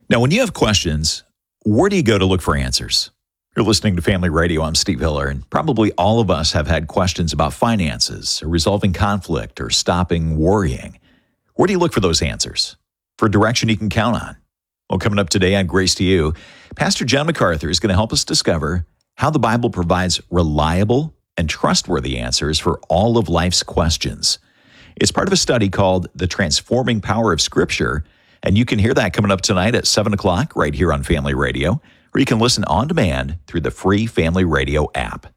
Now, when you have questions, where do you go to look for answers? You're listening to Family Radio. I'm Steve Hiller, and probably all of us have had questions about finances, or resolving conflict, or stopping worrying. Where do you look for those answers? For direction you can count on? Well, coming up today on Grace to You, Pastor John MacArthur is going to help us discover how the Bible provides reliable and trustworthy answers for all of life's questions. It's part of a study called The Transforming Power of Scripture, and you can hear that coming up tonight at 7 o'clock right here on Family Radio, or you can listen on demand through the free Family Radio app.